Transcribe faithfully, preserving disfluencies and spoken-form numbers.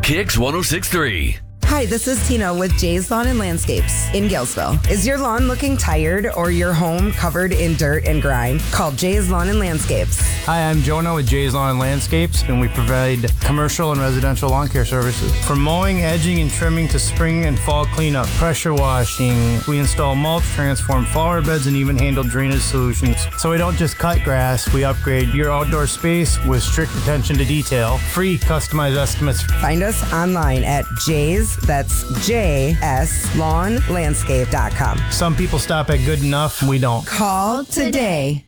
Kicks one oh six point three. Hi, this is Tina with Jay's Lawn and Landscapes in Gilsville. Is your lawn looking tired or your home covered in dirt and grime? Call Jay's Lawn and Landscapes. Hi, I'm Jonah with Jay's Lawn and Landscapes, and we provide commercial and residential lawn care services. From mowing, edging, and trimming to spring and fall cleanup, pressure washing, we install mulch, transform flower beds, and even handle drainage solutions. So we don't just cut grass, we upgrade your outdoor space with strict attention to detail. Free customized estimates. Find us online at Jay's, that's J S lawn landscape dot com. Some people stop at good enough, we don't. Call today.